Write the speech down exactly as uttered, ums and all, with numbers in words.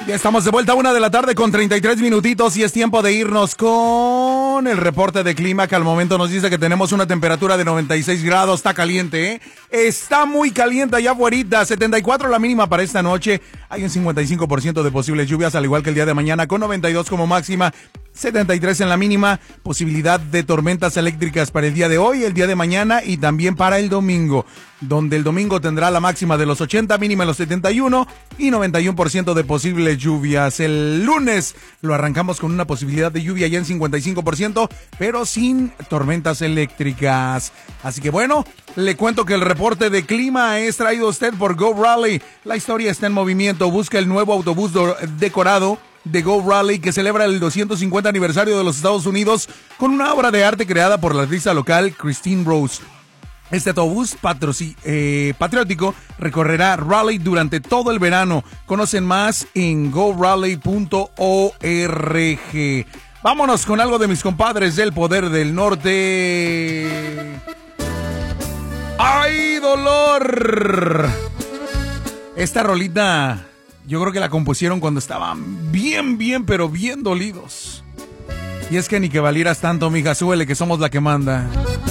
Ya estamos de vuelta a una de la tarde con treinta y tres minutitos y es tiempo de irnos con el reporte de clima que al momento nos dice que tenemos una temperatura de noventa y seis grados. Está caliente, ¿eh? Está muy caliente allá afuera. setenta y cuatro la mínima para esta noche. Hay un cincuenta y cinco por ciento de posibles lluvias, al igual que el día de mañana, con noventa y dos como máxima, setenta y tres en la mínima. Posibilidad de tormentas eléctricas para el día de hoy, el día de mañana y también para el domingo, donde el domingo tendrá la máxima de los ochenta, mínima en los setenta y uno y noventa y uno por ciento de posibles lluvias. El lunes lo arrancamos con una posibilidad de lluvia ya en cincuenta y cinco por ciento, pero sin tormentas eléctricas. Así que bueno, le cuento que el reporte de clima es traído a usted por Go Rally. La historia está en movimiento. Busca el nuevo autobús do- decorado de Go Rally, que celebra el doscientos cincuenta aniversario de los Estados Unidos con una obra de arte creada por la artista local Christine Rose. Este autobús patroci- eh, patriótico recorrerá Raleigh durante todo el verano. Conocen más en go raleigh punto org. Vámonos con algo de mis compadres del Poder del Norte. ¡Ay, dolor! Esta rolita yo creo que la compusieron cuando estaban bien, bien, pero bien dolidos. Y es que ni que valieras tanto, mija, súbele que somos la que manda.